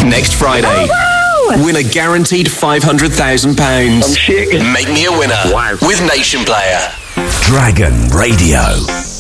Next Friday. Win a guaranteed £500,000. I'm shaking. Make me a winner. Wow. With Nation Player. Dragon Radio.